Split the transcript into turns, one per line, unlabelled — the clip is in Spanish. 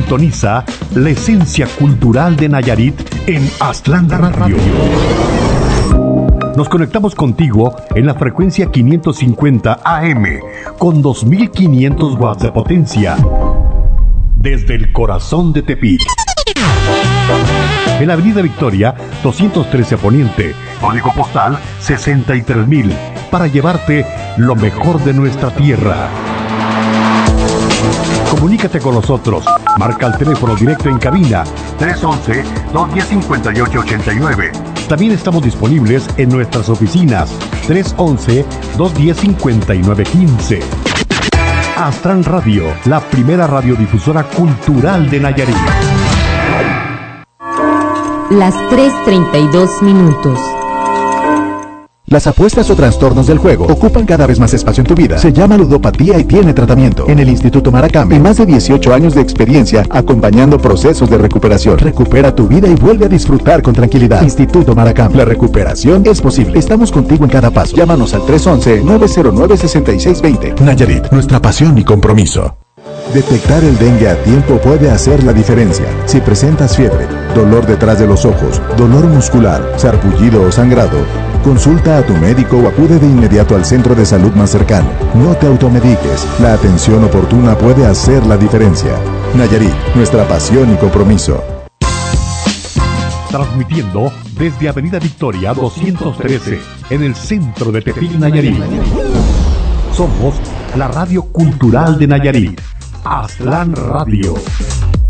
Sintoniza la esencia cultural de Nayarit en Aztlán Radio. Nos conectamos contigo en la frecuencia 550 AM con 2500 watts de potencia desde el corazón de Tepic. En la Avenida Victoria 213 Poniente, código postal 63000, para llevarte lo mejor de nuestra tierra. Comunícate con nosotros. Marca el teléfono directo en cabina 311-210-5889. También estamos disponibles en nuestras oficinas 311-210-5915. Aztlán Radio, la primera radiodifusora cultural de Nayarit.
Las 3:32.
Las apuestas o trastornos del juego ocupan cada vez más espacio en tu vida. Se llama ludopatía y tiene tratamiento. En el Instituto Maracame, y más de 18 años de experiencia acompañando procesos de recuperación. Recupera tu vida y vuelve a disfrutar con tranquilidad. Instituto Maracame. La recuperación es posible. Estamos contigo en cada paso. Llámanos al 311-909-6620. Nayarit, nuestra pasión y compromiso. Detectar el dengue a tiempo puede hacer la diferencia. Si presentas fiebre, dolor detrás de los ojos, dolor muscular, sarpullido o sangrado, consulta a tu médico o acude de inmediato al centro de salud más cercano. No te automediques. La atención oportuna puede hacer la diferencia. Nayarit, nuestra pasión y compromiso.
Transmitiendo desde Avenida Victoria 213 en el centro de Tepic, Nayarit. Somos la radio cultural de Nayarit. Aztlán Radio.